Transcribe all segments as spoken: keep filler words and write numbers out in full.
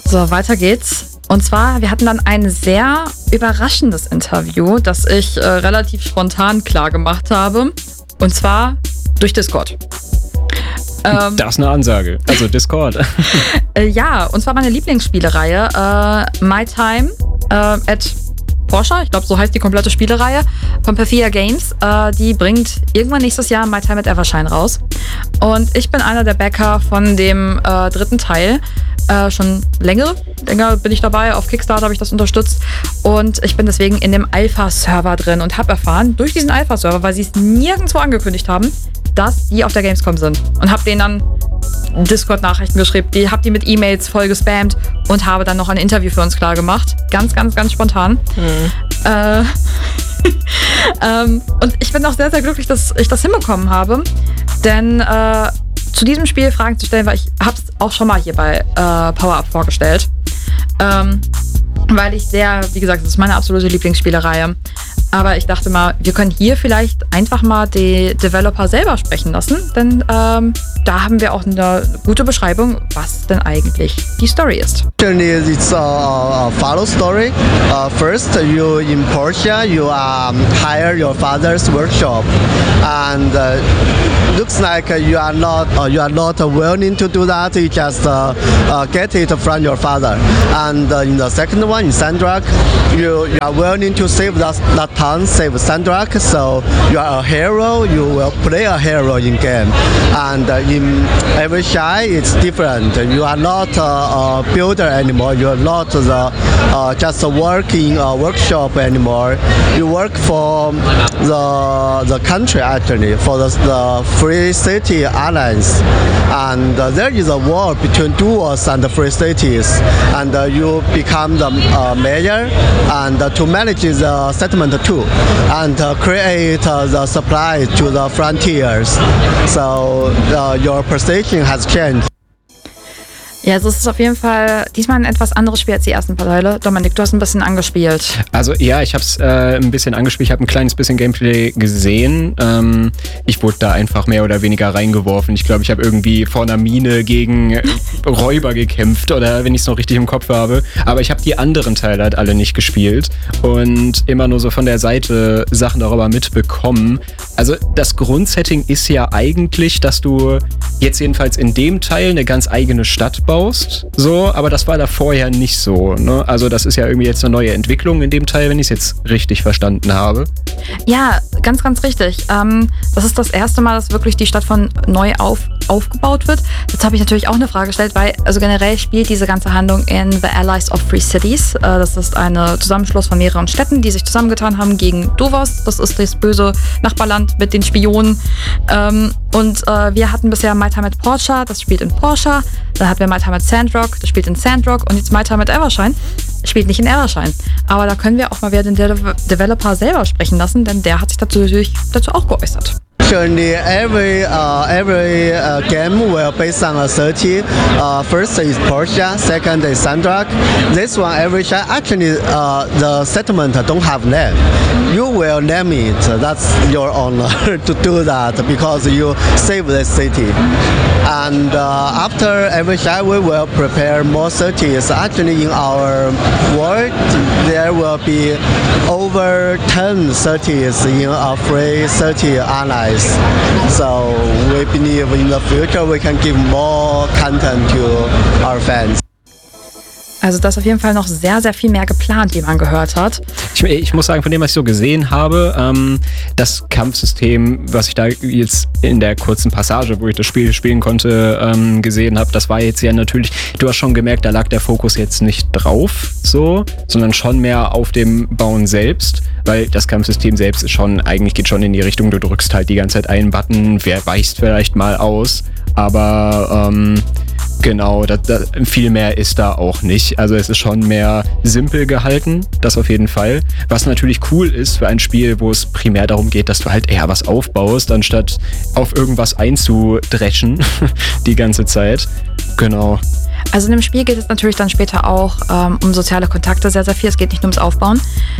So, weiter geht's. Und zwar, wir hatten dann ein sehr überraschendes Interview, das ich äh, relativ spontan klar gemacht habe. Und zwar durch Discord. Ähm, das ist eine Ansage. Also Discord. äh, ja, und zwar meine Lieblingsspielereihe, äh, My Time äh, at Porsche, ich glaube, so heißt die komplette Spielereihe von Pythia Games. Äh, die bringt irgendwann nächstes Jahr My Time at Evershine raus. Und ich bin einer der Backer von dem äh, dritten Teil. Äh, schon länger, länger bin ich dabei. Auf Kickstarter habe ich das unterstützt. Und ich bin deswegen in dem Alpha-Server drin und habe erfahren, durch diesen Alpha-Server, weil sie es nirgendwo angekündigt haben, dass die auf der Gamescom sind. Und habe denen dann Discord-Nachrichten geschrieben, die habe die mit E-Mails voll gespammt und habe dann noch ein Interview für uns klar gemacht. Ganz, ganz, ganz spontan. Mhm. Äh, ähm, und ich bin auch sehr, sehr glücklich, dass ich das hinbekommen habe. Denn äh, zu diesem Spiel Fragen zu stellen, weil ich habe es auch schon mal hier bei äh, Power Up vorgestellt. Ähm, weil ich sehr, wie gesagt, das ist meine absolute Lieblingsspielereihe. Aber ich dachte mal, wir können hier vielleicht einfach mal die Developer selber sprechen lassen, denn ähm, da haben wir auch eine gute Beschreibung, was denn eigentlich die Story ist. It's a, a follow story. Uh, first, you in Porsche, you um, hire your father's workshop, and uh, looks like you are not uh, you are not willing to do that. You just uh, uh, get it from your father. And uh, in the second one, in Sandrock, you, you are willing to save that, that town, save Sandrock. So you are a hero. You will play a hero in game. And uh, in Evershine, it's different. You are not uh, a builder anymore. You are not the uh, just work in a workshop anymore. You work for the the country actually, for the, the Free City Alliance. And uh, there is a war between duos and the free cities. And uh, you become the uh, mayor and uh, to manage the settlement too, and uh, create uh, the supply to the frontiers. So uh, your position has changed. Ja, also es ist auf jeden Fall diesmal ein etwas anderes Spiel als die ersten paar Teile. Dominik, du hast ein bisschen angespielt. Also ja, ich habe es äh, ein bisschen angespielt. Ich habe ein kleines bisschen Gameplay gesehen. Ähm, ich wurde da einfach mehr oder weniger reingeworfen. Ich glaube, ich habe irgendwie vor einer Mine gegen Räuber gekämpft oder wenn ich es noch richtig im Kopf habe. Aber ich habe die anderen Teile halt alle nicht gespielt und immer nur so von der Seite Sachen darüber mitbekommen. Also das Grundsetting ist ja eigentlich, dass du jetzt jedenfalls in dem Teil eine ganz eigene Stadt baust. So, aber das war da vorher nicht so. Ne? Also das ist ja irgendwie jetzt eine neue Entwicklung in dem Teil, wenn ich es jetzt richtig verstanden habe. Ja, ganz, ganz richtig. Ähm, das ist das erste Mal, dass wirklich die Stadt von neu auf, aufgebaut wird. Jetzt habe ich natürlich auch eine Frage gestellt, weil also generell spielt diese ganze Handlung in The Allies of Free Cities. Äh, das ist ein Zusammenschluss von mehreren Städten, die sich zusammengetan haben gegen Dovos. Das ist das böse Nachbarland mit den Spionen. Ähm, und äh, wir hatten bisher My Time at Porsche, das spielt in Porsche. Dann hatten wir My Time at Sandrock, das spielt in Sandrock. Und jetzt My Time at Evershine, spielt nicht in Evershine. Aber da können wir auch mal wieder den De- Developer selber sprechen lassen, denn der hat sich dazu, dazu auch geäußert. Actually, every uh, every uh, game will based on a city. Uh, first is Porsche, second is Sandrock. This one, every actually uh, the settlement don't have name. You will name it. That's your honor to do that because you save the city. And uh, after every shot, we will prepare more cities. Actually, in our world, there will be over ten cities in a free city allies. So we believe in the future we can give more content to our fans. Also da ist auf jeden Fall noch sehr, sehr viel mehr geplant, wie man gehört hat. Ich, ich muss sagen, von dem, was ich so gesehen habe, ähm, das Kampfsystem, was ich da jetzt in der kurzen Passage, wo ich das Spiel spielen konnte, ähm, gesehen habe, das war jetzt ja natürlich, du hast schon gemerkt, da lag der Fokus jetzt nicht drauf, so, sondern schon mehr auf dem Bauen selbst, weil das Kampfsystem selbst ist schon, eigentlich geht schon in die Richtung, du drückst halt die ganze Zeit einen Button, wer weicht vielleicht mal aus, aber ähm, genau, das, das, viel mehr ist da auch nicht. Also es ist schon mehr simpel gehalten, das auf jeden Fall. Was natürlich cool ist für ein Spiel, wo es primär darum geht, dass du halt eher was aufbaust, anstatt auf irgendwas einzudreschen die ganze Zeit. Genau. Also in dem Spiel geht es natürlich dann später auch ähm, um soziale Kontakte sehr, sehr viel. Es geht nicht nur ums Aufbauen.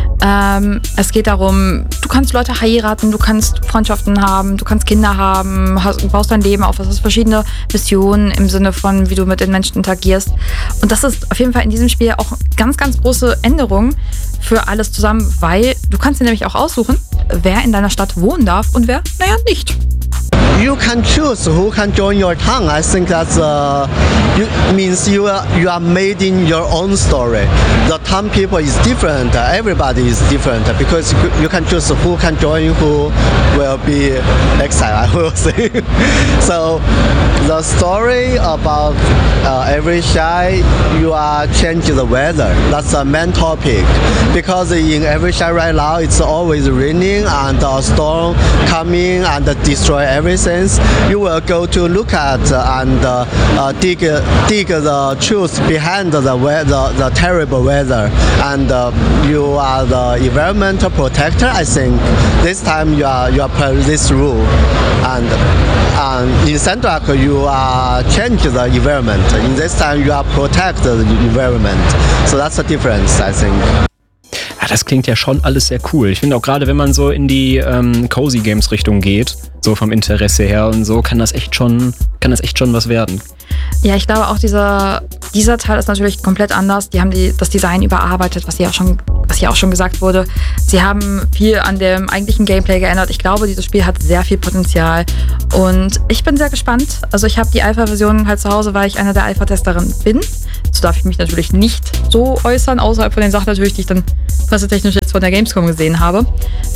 Ähm, es geht darum, du kannst Leute heiraten, du kannst Freundschaften haben, du kannst Kinder haben, hast, baust dein Leben auf. Es ist verschiedene Missionen im Sinne von, wie du mit den Menschen interagierst. Und das ist auf jeden Fall in diesem Spiel auch ganz, ganz große Änderung für alles zusammen, weil du kannst dir nämlich auch aussuchen, wer in deiner Stadt wohnen darf und wer, naja, nicht. You can choose who can join your town. I think that's uh, you, means you are, you are made in your own story. The town people is different. Everybody is different because you can choose who can join, who will be exiled, I will say. So the story about uh, every shy, you are changing the weather. That's the main topic because in every shy right now it's always raining and a storm coming and destroy everything. You will go to look at and uh, uh, dig dig the truth behind the weather, the terrible weather, and uh, you are the environmental protector. I think this time you are you are per this rule, and and in Sandrock you are change the environment. In this time you are protect the environment. So that's the difference, I think. Ja, das klingt ja schon alles sehr cool. Ich finde auch gerade, wenn man so in die ähm, Cozy Games Richtung geht, so vom Interesse her und so, kann das echt schon, kann das echt schon was werden. Ja, ich glaube auch dieser, dieser Teil ist natürlich komplett anders. Die haben die, das Design überarbeitet, was hier auch schon, was hier auch schon gesagt wurde. Sie haben viel an dem eigentlichen Gameplay geändert. Ich glaube, dieses Spiel hat sehr viel Potenzial und ich bin sehr gespannt. Also ich habe die Alpha-Version halt zu Hause, weil ich einer der Alpha-Testerinnen bin. Dazu darf ich mich natürlich nicht so äußern, außerhalb von den Sachen natürlich, die ich dann pressetechnisch jetzt von der Gamescom gesehen habe.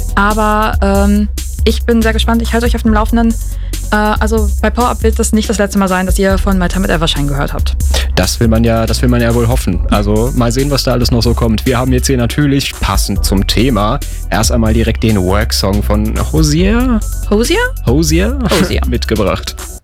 Aber ähm, ich bin sehr gespannt. Ich halte euch auf dem Laufenden. Äh, also bei Power-Up wird das nicht das letzte Mal sein, dass ihr von My Time at Evershine gehört habt. Das will man ja, das will man ja wohl hoffen. Also mal sehen, was da alles noch so kommt. Wir haben jetzt hier natürlich, passend zum Thema, erst einmal direkt den Work-Song von Hozier? Hozier? Hozier? Hozier. mitgebracht.